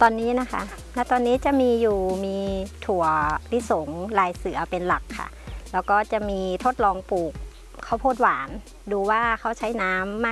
ตอนนี้นะคะและตอนนี้จะมีถั่วลิสงลายเสือเป็นหลักค่ะแล้วก็จะมีทดลองปลูกข้าวโพดหวานดูว่าเขาใช้น้ำมาก